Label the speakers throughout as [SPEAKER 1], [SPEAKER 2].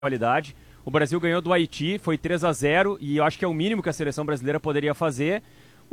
[SPEAKER 1] qualidade. O Brasil ganhou do Haiti, foi 3-0 e eu acho que é o mínimo que a seleção brasileira poderia fazer.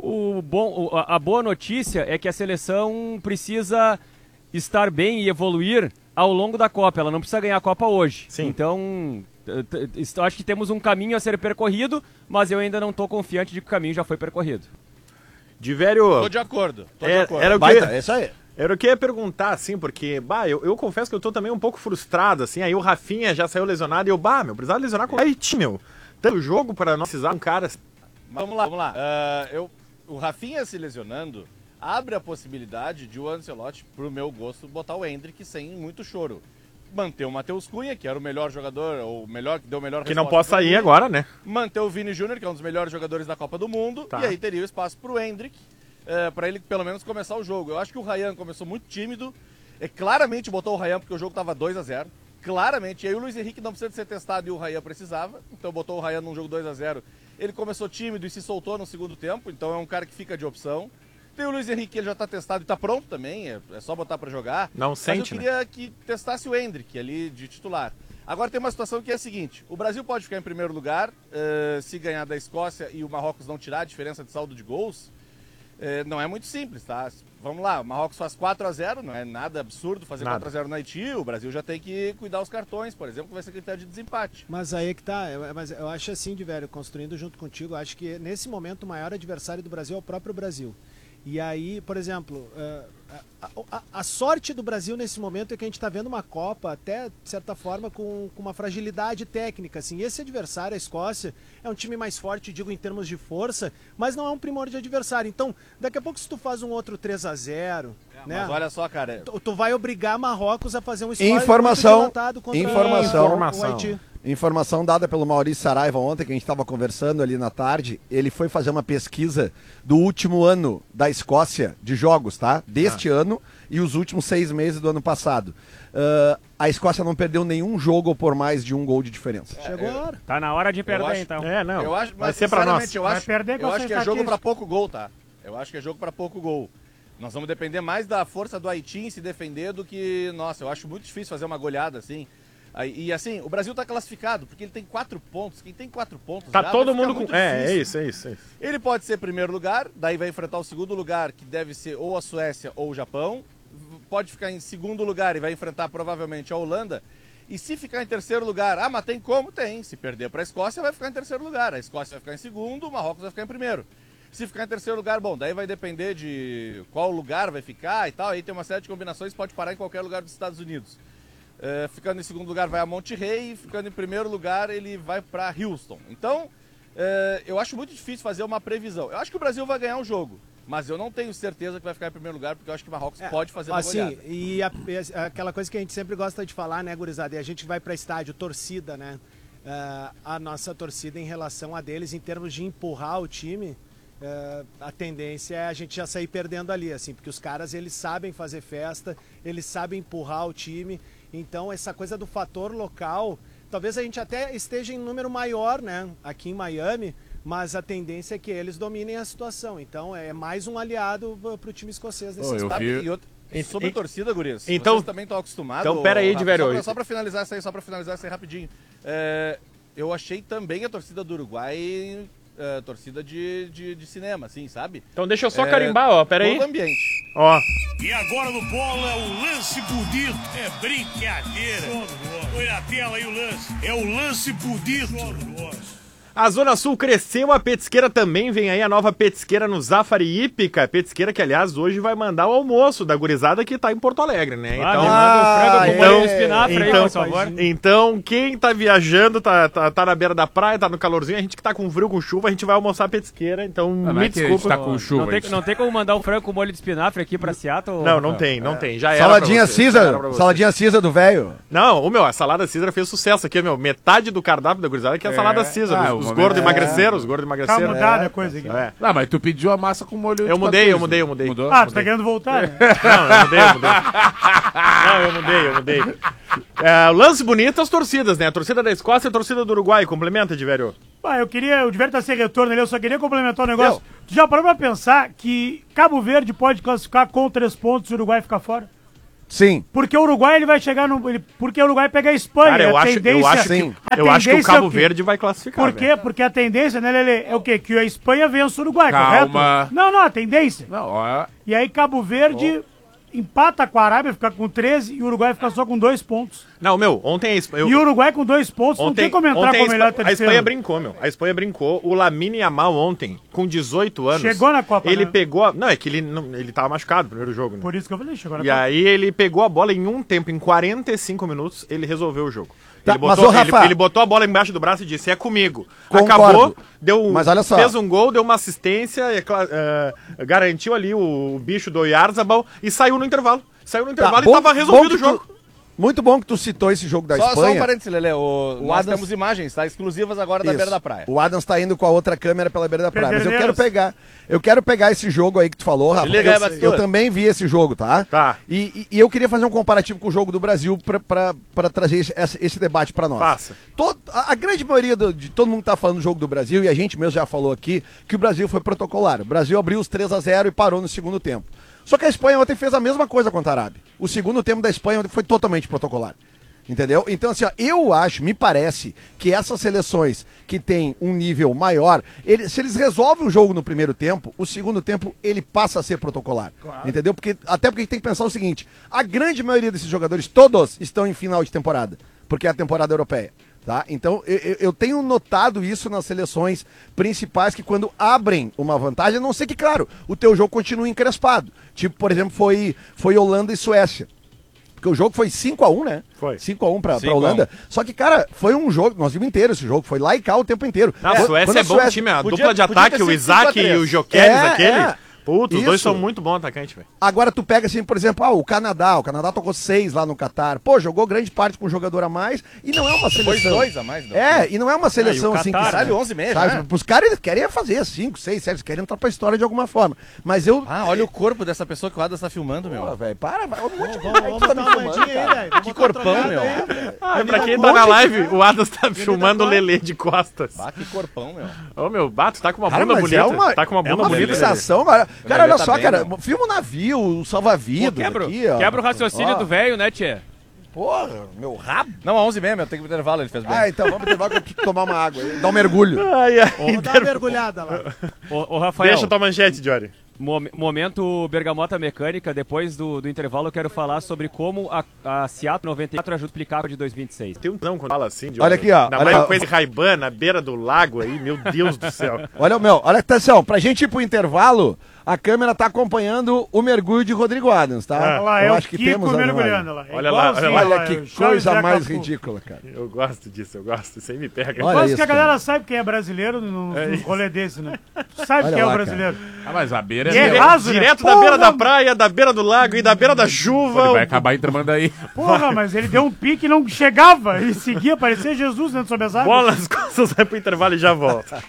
[SPEAKER 1] A boa notícia é que a seleção precisa estar bem e evoluir ao longo da Copa. Ela não precisa ganhar a Copa hoje.
[SPEAKER 2] Sim.
[SPEAKER 1] Então, eu acho que temos um caminho a ser percorrido, mas eu ainda não estou confiante de que o caminho já foi percorrido.
[SPEAKER 2] Divério...
[SPEAKER 3] Tô de acordo.
[SPEAKER 2] Era o que...
[SPEAKER 4] É isso aí.
[SPEAKER 2] Era o que eu ia perguntar, assim, porque, eu confesso que eu tô também um pouco frustrado, assim, aí o Rafinha já saiu lesionado e eu, precisava lesionar com o Haiti, meu. Tanto jogo para não precisar um cara...
[SPEAKER 3] Vamos lá. O Rafinha se lesionando abre a possibilidade de o Ancelotti, pro meu gosto, botar o Endrick sem muito choro. Manter o Matheus Cunha, que era o melhor jogador, ou melhor, que deu o melhor
[SPEAKER 2] que não possa sair agora, né?
[SPEAKER 3] Manter o Vini Júnior, que é um dos melhores jogadores da Copa do Mundo,
[SPEAKER 2] Tá.
[SPEAKER 3] e aí teria o espaço pro Endrick, para ele pelo menos começar o jogo. Eu acho que o Ryan começou muito tímido, claramente botou o Ryan porque o jogo estava 2-0, claramente, e aí o Luiz Henrique não precisa de ser testado e o Ryan precisava, então botou o Ryan num jogo 2-0, ele começou tímido e se soltou no segundo tempo, então é um cara que fica de opção. Tem o Luiz Henrique, ele já está testado e está pronto também, é só botar para jogar.
[SPEAKER 2] Não
[SPEAKER 3] Mas
[SPEAKER 2] sente,
[SPEAKER 3] eu queria que testasse o Endrick ali de titular. Agora tem uma situação que é a seguinte, o Brasil pode ficar em primeiro lugar, se ganhar da Escócia e o Marrocos não tirar a diferença de saldo de gols. Não é muito simples, tá? Vamos lá, o Marrocos faz 4-0, não é nada absurdo fazer 4-0 no Haiti, o Brasil já tem que cuidar os cartões, por exemplo, que vai ser critério de desempate.
[SPEAKER 5] Mas aí é que tá, mas eu acho assim, de velho, construindo junto contigo, acho que nesse momento o maior adversário do Brasil é o próprio Brasil. E aí, por exemplo, a sorte do Brasil nesse momento é que a gente está vendo uma Copa, até, de certa forma, com uma fragilidade técnica. Assim. Esse adversário, a Escócia, é um time mais forte, digo, em termos de força, mas não é um primor de adversário. Então, daqui a pouco, se tu faz um outro 3-0... né,
[SPEAKER 3] mas olha só, cara...
[SPEAKER 5] Tu vai obrigar Marrocos a fazer um histórico
[SPEAKER 4] Informação.
[SPEAKER 5] o Haiti.
[SPEAKER 4] Informação dada pelo Maurício Saraiva ontem, que a gente estava conversando ali na tarde. Ele foi fazer uma pesquisa do último ano da Escócia de jogos, tá? Deste ano e os últimos 6 meses do ano passado. A Escócia não perdeu nenhum jogo por mais de um gol de diferença.
[SPEAKER 5] Chegou a hora.
[SPEAKER 1] Tá na hora de perder, então.
[SPEAKER 2] Não.
[SPEAKER 3] Eu acho,
[SPEAKER 2] Vai
[SPEAKER 3] mas,
[SPEAKER 2] ser pra nós.
[SPEAKER 3] Eu acho que é jogo pra pouco gol, tá? Eu acho que é jogo pra pouco gol. Nós vamos depender mais da força do Haiti em se defender do que... Nossa, eu acho muito difícil fazer uma goleada assim. E assim, o Brasil tá classificado, porque ele tem 4 pontos. Quem tem 4 pontos
[SPEAKER 2] Tá
[SPEAKER 3] já
[SPEAKER 2] todo
[SPEAKER 3] vai ficar
[SPEAKER 2] mundo com...
[SPEAKER 3] muito
[SPEAKER 2] É
[SPEAKER 3] difícil.
[SPEAKER 2] isso.
[SPEAKER 3] Ele pode ser primeiro lugar, daí vai enfrentar o segundo lugar, que deve ser ou a Suécia ou o Japão. Pode ficar em segundo lugar e vai enfrentar provavelmente a Holanda. E se ficar em terceiro lugar, mas tem como? Tem. Se perder para a Escócia, vai ficar em terceiro lugar. A Escócia vai ficar em segundo, o Marrocos vai ficar em primeiro. Se ficar em terceiro lugar, bom, daí vai depender de qual lugar vai ficar e tal. Aí tem uma série de combinações, pode parar em qualquer lugar dos Estados Unidos. Ficando em segundo lugar vai a Monterrey, ficando em primeiro lugar ele vai para Houston. Então, eu acho muito difícil fazer uma previsão. Eu acho que o Brasil vai ganhar um jogo, mas eu não tenho certeza que vai ficar em primeiro lugar, porque eu acho que o Marrocos pode fazer uma goleada.
[SPEAKER 5] E aquela coisa que a gente sempre gosta de falar, né, gurizada, e a gente vai para estádio, torcida, né? A nossa torcida em relação a deles, em termos de empurrar o time, a tendência é a gente já sair perdendo ali, assim, porque os caras, eles sabem fazer festa, eles sabem empurrar o time. Então, essa coisa do fator local, talvez a gente até esteja em número maior, né, aqui em Miami, mas a tendência é que eles dominem a situação. Então, é mais um aliado para o time escocês nesse estado.
[SPEAKER 3] E sobre torcida, gurias,
[SPEAKER 2] então,
[SPEAKER 3] vocês também estão acostumados...
[SPEAKER 2] Então, pera aí, Divério.
[SPEAKER 3] Só para finalizar isso aí rapidinho. Eu achei também a torcida do Uruguai... torcida de cinema, assim, sabe?
[SPEAKER 2] Então deixa eu só carimbar, ó, pera aí.
[SPEAKER 3] Todo ambiente.
[SPEAKER 2] Ó.
[SPEAKER 6] E agora no polo é o lance bonito. É brincadeira. Olha a tela aí o lance. É o lance bonito.
[SPEAKER 2] A Zona Sul cresceu, a petisqueira também, vem aí a nova petisqueira no Zafari Hípica, petisqueira que, aliás, hoje vai mandar o almoço da gurizada que tá em Porto Alegre, né?
[SPEAKER 1] Então, manda um frango com molho de espinafre aí, por favor.
[SPEAKER 2] Então, quem tá viajando, tá na beira da praia, tá no calorzinho, a gente que tá com frio, com chuva, a gente vai almoçar a petisqueira, então me desculpa.
[SPEAKER 1] Tá com chuva, não tem como mandar um frango com molho de espinafre aqui pra Seattle?
[SPEAKER 2] Não tem, já era.
[SPEAKER 4] Saladinha Caesar do velho.
[SPEAKER 2] Não, a salada Caesar fez sucesso aqui, metade do cardápio da gurizada que é a salada Caesar, os gordos emagreceram, Tá
[SPEAKER 7] mudada a coisa aqui.
[SPEAKER 8] Não, mas tu pediu a massa com molho de
[SPEAKER 2] Eu mudei.
[SPEAKER 8] Mudou?
[SPEAKER 7] Tu tá querendo voltar? Né?
[SPEAKER 2] Eu mudei. Lance bonito as torcidas, né? A torcida da Escócia e a torcida do Uruguai. Complementa, Divério.
[SPEAKER 7] O Divério tá sem retorno ali, eu só queria complementar o negócio. Tu já parou pra pensar que Cabo Verde pode classificar com 3 pontos e o Uruguai ficar fora?
[SPEAKER 4] Sim.
[SPEAKER 7] Porque o Uruguai ele vai chegar no. Porque o Uruguai pega a Espanha.
[SPEAKER 2] Cara, eu
[SPEAKER 7] a
[SPEAKER 2] acho
[SPEAKER 4] sim.
[SPEAKER 2] eu acho que o Cabo Verde vai classificar.
[SPEAKER 7] Por quê? Porque a tendência, né, Lelê, é o quê? Que a Espanha vença o Uruguai,
[SPEAKER 8] Calma.
[SPEAKER 7] correto? Não, a tendência.
[SPEAKER 8] Não, ó.
[SPEAKER 7] E aí Cabo Verde empata com a Arábia, fica com 13 e o Uruguai fica só com 2 pontos.
[SPEAKER 2] Não, meu, ontem a Espanha...
[SPEAKER 7] E o Uruguai com 2 pontos, não tem como entrar com o melhor terceiro.
[SPEAKER 2] A Espanha brincou, meu. A Espanha brincou. O Lamine Yamal ontem, com 18 anos...
[SPEAKER 7] Chegou na Copa,
[SPEAKER 2] Ele
[SPEAKER 7] né?
[SPEAKER 2] pegou... Não, é que ele tava machucado no primeiro jogo, né?
[SPEAKER 7] Por isso que eu falei, chegou na
[SPEAKER 2] E
[SPEAKER 7] Copa.
[SPEAKER 2] aí ele pegou a bola em um tempo, em 45 minutos, ele resolveu o jogo.
[SPEAKER 4] Tá,
[SPEAKER 2] Ele botou,
[SPEAKER 4] mas, ô, Rafa,
[SPEAKER 2] ele botou a bola embaixo do braço e disse, é comigo.
[SPEAKER 4] Concordo.
[SPEAKER 2] Acabou, deu,
[SPEAKER 4] Mas olha só.
[SPEAKER 2] fez um gol, deu uma assistência, garantiu ali o bicho do Oyarzabal e saiu no intervalo. Saiu no intervalo e tava resolvido o jogo.
[SPEAKER 4] Muito bom que tu citou esse jogo da
[SPEAKER 3] Só
[SPEAKER 4] Espanha.
[SPEAKER 3] um parênteses, Lelê. Nós
[SPEAKER 4] Adams-
[SPEAKER 3] temos imagens, tá? Exclusivas agora da
[SPEAKER 4] Isso.
[SPEAKER 3] beira da praia.
[SPEAKER 4] O Adams tá indo com a outra câmera pela beira da praia. Mas
[SPEAKER 7] Pederneiras.
[SPEAKER 4] eu quero pegar esse jogo aí que tu falou, Rafa.
[SPEAKER 3] Liga aí,
[SPEAKER 4] Eu
[SPEAKER 3] Bastidor.
[SPEAKER 4] também vi esse jogo, tá?
[SPEAKER 2] Tá.
[SPEAKER 4] E eu queria fazer um comparativo com o jogo do Brasil pra trazer esse debate pra nós.
[SPEAKER 2] Faça.
[SPEAKER 4] A grande maioria de todo mundo tá falando do jogo do Brasil, e a gente mesmo já falou aqui, que o Brasil foi protocolar. O Brasil abriu os 3-0 e parou no segundo tempo. Só que a Espanha ontem fez a mesma coisa contra a Arábia. O segundo tempo da Espanha ontem foi totalmente protocolar. Entendeu? Então, assim, ó, eu acho, me parece, que essas seleções que têm um nível maior, se eles resolvem o jogo no primeiro tempo, o segundo tempo ele passa a ser protocolar. Claro. Entendeu? Até porque a gente tem que pensar o seguinte: a grande maioria desses jogadores, todos, estão em final de temporada, porque é a temporada europeia. Tá? Então, eu tenho notado isso nas seleções principais, que quando abrem uma vantagem, a não ser que, claro, o teu jogo continue encrespado. Tipo, por exemplo, foi Holanda e Suécia. Porque o jogo foi 5-1, né?
[SPEAKER 2] Foi.
[SPEAKER 4] 5-1 pra Holanda. Só que, cara, foi um jogo, nós vimos inteiro esse jogo, foi lá e cá o tempo inteiro.
[SPEAKER 2] Não, a Suécia é bom time, a dupla de ataque, o Isaac e o Jokeres, aquele. Putz, os dois são muito bons atacantes, velho.
[SPEAKER 4] Agora tu pega assim, por exemplo, o Canadá tocou 6 lá no Catar. Pô, jogou grande parte com um jogador a mais e não é uma seleção.
[SPEAKER 3] Foi 2 a mais, não.
[SPEAKER 4] E não é uma seleção assim
[SPEAKER 3] Qatar,
[SPEAKER 4] que
[SPEAKER 3] sabe 11 meses, né?
[SPEAKER 4] Os caras eles querem fazer 5, 6, 7, querem entrar pra história de alguma forma. Mas eu...
[SPEAKER 3] olha o corpo dessa pessoa que o Adams tá filmando, meu.
[SPEAKER 4] Pô, velho, para, vai. Um monte de
[SPEAKER 5] Vamos botar uma moedinha aí, velho.
[SPEAKER 3] Que corpão, meu.
[SPEAKER 2] Pra quem tá na live, o Adams tá filmando o Lelê de costas.
[SPEAKER 3] Que corpão, meu.
[SPEAKER 2] Ô, meu, Bato, tá com uma
[SPEAKER 4] Cara,
[SPEAKER 2] bunda
[SPEAKER 4] mas
[SPEAKER 2] bonita. Tá com uma bunda bonita.
[SPEAKER 4] fixação, cara, olha
[SPEAKER 3] tá
[SPEAKER 4] só,
[SPEAKER 3] bem,
[SPEAKER 4] cara,
[SPEAKER 3] meu.
[SPEAKER 4] filma o navio, o salva-vidas aqui, ó.
[SPEAKER 1] Quebra o raciocínio
[SPEAKER 4] Ó.
[SPEAKER 1] do velho, né, Tchê?
[SPEAKER 4] Porra, meu rabo.
[SPEAKER 3] Não, a 11 mesmo, eu tenho que ir pro intervalo, ele fez bem.
[SPEAKER 4] Então vamos intervalo que eu preciso tomar uma água, dar um mergulho.
[SPEAKER 5] Vamos dar uma mergulhada lá.
[SPEAKER 1] Ô, Rafael,
[SPEAKER 2] Deixa tua manchete, Jory.
[SPEAKER 1] momento Bergamota Mecânica, depois do intervalo eu quero falar sobre como a Seattle 94 ajuda a duplicar de 2026.
[SPEAKER 2] Tem um não quando fala assim, Jory.
[SPEAKER 4] Olha aqui, ó.
[SPEAKER 2] Ainda
[SPEAKER 4] Olha,
[SPEAKER 2] mais com esse Ray-Ban na beira do lago aí, meu Deus do céu.
[SPEAKER 4] olha, atenção, pra gente ir pro intervalo, a câmera tá acompanhando o mergulho de Rodrigo Adams, tá?
[SPEAKER 7] Olha lá,
[SPEAKER 4] Eu
[SPEAKER 7] é
[SPEAKER 4] acho
[SPEAKER 7] o
[SPEAKER 4] que
[SPEAKER 7] Kiko
[SPEAKER 4] temos a
[SPEAKER 7] mergulhando lá.
[SPEAKER 2] Olha lá, olha lá.
[SPEAKER 4] Olha que coisa mais ridícula, cara.
[SPEAKER 2] Eu gosto disso, eu gosto. Isso aí me pega.
[SPEAKER 4] Olha
[SPEAKER 7] Quase
[SPEAKER 4] isso,
[SPEAKER 7] que a galera
[SPEAKER 4] cara.
[SPEAKER 7] sabe quem é brasileiro num rolê desse, né? Tu sabe
[SPEAKER 4] Olha
[SPEAKER 7] quem é
[SPEAKER 4] lá,
[SPEAKER 7] o brasileiro.
[SPEAKER 8] Mas a beira
[SPEAKER 7] E é
[SPEAKER 8] é...
[SPEAKER 7] raso, né?
[SPEAKER 2] Direto da beira da praia, da beira do lago e da beira da chuva.
[SPEAKER 8] Ele vai acabar entrando aí.
[SPEAKER 7] Porra, mas ele deu um pique e não chegava. E seguia, parecia Jesus dentro sobre as águas.
[SPEAKER 2] Bola nas costas, vai pro intervalo e já volta.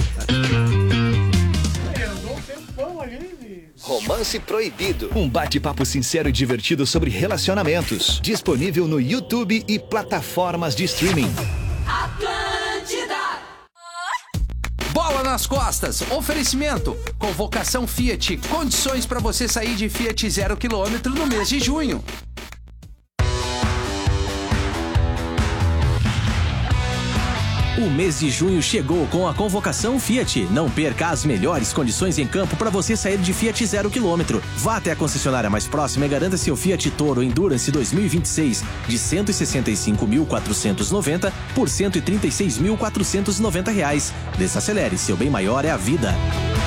[SPEAKER 9] Romance Proibido. Um bate-papo sincero e divertido sobre relacionamentos. Disponível no YouTube e plataformas de streaming.
[SPEAKER 10] Bola nas costas. Oferecimento. Convocação Fiat. Condições para você sair de Fiat 0 km no mês de junho.
[SPEAKER 11] O mês de junho chegou com a convocação Fiat. Não perca as melhores condições em campo para você sair de Fiat 0 km. Vá até a concessionária mais próxima e garanta seu Fiat Toro Endurance 2026 de R$ 165.490 por R$ 136.490. Desacelere, seu bem maior é a vida.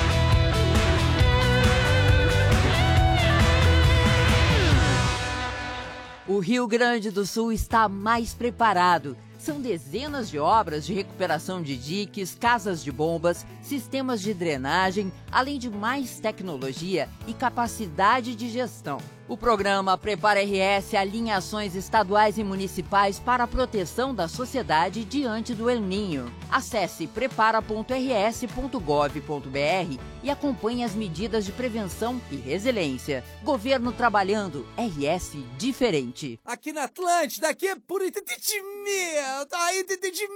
[SPEAKER 12] O Rio Grande do Sul está mais preparado. São dezenas de obras de recuperação de diques, casas de bombas, sistemas de drenagem, além de mais tecnologia e capacidade de gestão. O programa Prepara RS alinha ações estaduais e municipais para a proteção da sociedade diante do El Niño. Acesse prepara.rs.gov.br e acompanhe as medidas de prevenção e resiliência. Governo trabalhando, RS diferente.
[SPEAKER 10] Aqui na Atlântida, aqui é puro entretenimento.